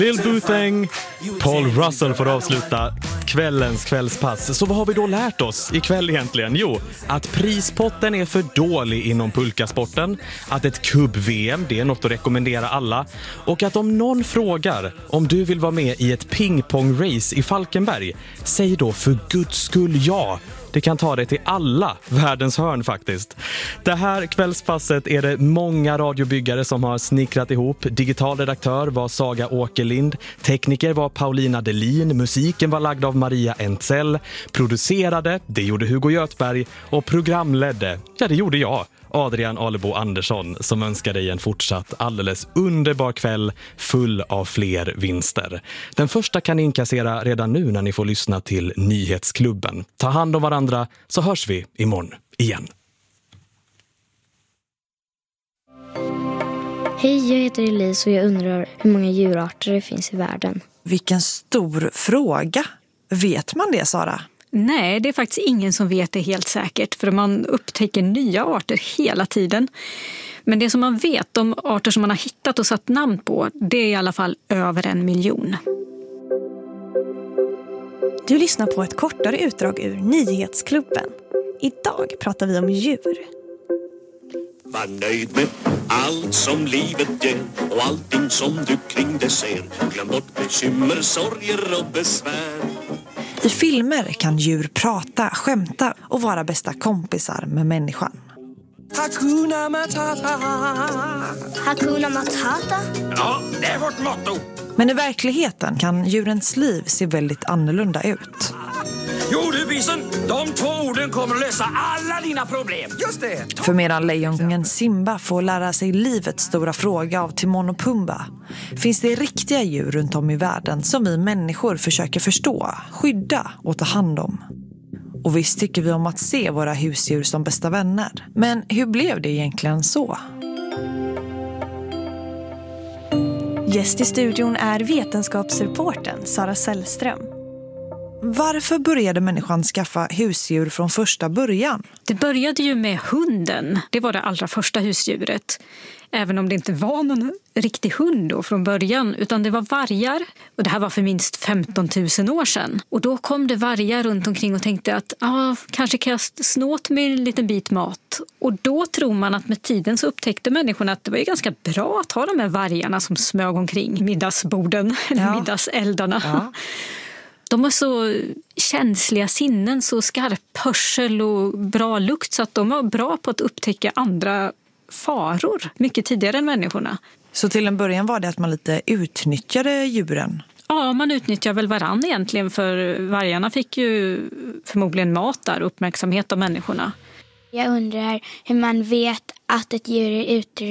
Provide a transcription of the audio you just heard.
Bill Boothang, Paul Russell får avsluta kvällens kvällspass. Så vad har vi då lärt oss ikväll egentligen? Jo, att prispotten är för dålig inom pulkasporten, att ett kubb-VM, det är något att rekommendera alla, och att om någon frågar om du vill vara med i ett pingpong-race i Falkenberg, säg då för guds skull ja. Det kan ta dig till alla världens hörn faktiskt. Det här kvällspasset är det många radiobyggare som har snickrat ihop. Digital redaktör var Saga Åkerlind, tekniker var Paulina Delin, musiken var lagd av Maria Entzell, producerade, det gjorde Hugo Göthberg, och programledde, ja det gjorde jag, Adrian Alebo Andersson, som önskar dig en fortsatt alldeles underbar kväll full av fler vinster. Den första kan ni inkassera redan nu när ni får lyssna till Nyhetsklubben. Ta hand om varandra så hörs vi imorgon igen. Hej, jag heter Elise och jag undrar hur många djurarter det finns i världen. Vilken stor fråga. Vet man det, Sara? Nej, det är faktiskt ingen som vet det helt säkert, för man upptäcker nya arter hela tiden. Men det som man vet, de arter som man har hittat och satt namn på, det är i alla fall över 1 miljon. Du lyssnar på ett kortare utdrag ur Nyhetsklubben. Idag pratar vi om djur. Var nöjd med allt som livet ger och allting som du kring det ser. Glöm bort bekymmer, sorger och besvär. I filmer kan djur prata, skämta och vara bästa kompisar med människan. Hakuna Matata. Hakuna Matata? Ja, det är vårt motto. Men i verkligheten kan djurens liv se väldigt annorlunda ut. Jo du Bison, de 2 orden kommer att lösa alla dina problem. Just det. För medan lejonkungen Simba får lära sig livets stora fråga av Timon och Pumba, finns det riktiga djur runt om i världen som vi människor försöker förstå, skydda och ta hand om. Och visst tycker vi om att se våra husdjur som bästa vänner. Men hur blev det egentligen så? Gäst i studion är vetenskapsreportern Sara Sällström. Varför började människan skaffa husdjur från första början? Det började ju med hunden. Det var det allra första husdjuret. Även om det inte var någon riktig hund då från början, utan det var vargar. Och det här var för minst 15 000 år sedan. Och då kom det vargar runt omkring och tänkte att kanske kan jag snå åt mig en liten bit mat. Och då tror man att med tiden så upptäckte människorna att det var ju ganska bra att ha de här vargarna som smög omkring middagsborden, eller middagseldarna. Ja. De har så känsliga sinnen, så skarp hörsel och bra lukt, så att de var bra på att upptäcka andra faror mycket tidigare än människorna. Så till en början var det att man lite utnyttjade djuren? Ja, man utnyttjar väl varann egentligen, för vargarna fick ju förmodligen mat där, uppmärksamhet av människorna. Jag undrar hur man vet att ett djur är utrotningshotat.